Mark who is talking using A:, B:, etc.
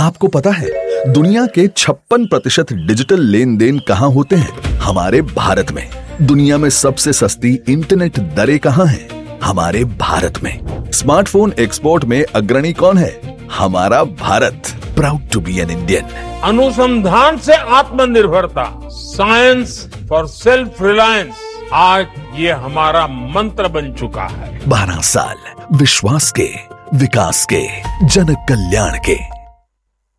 A: आपको पता है दुनिया के 56% डिजिटल लेन देन कहाँ होते हैं? हमारे भारत में। दुनिया में सबसे सस्ती इंटरनेट दरें कहाँ हैं? हमारे भारत में। स्मार्टफोन एक्सपोर्ट में अग्रणी कौन है? हमारा Bharat. Proud to be an Indian.
B: अनुसंधान से आत्मनिर्भरता, साइंस फॉर सेल्फ रिलायंस, आज ये हमारा मंत्र बन चुका है।
A: 12 साल विश्वास के, विकास के, जन कल्याण के।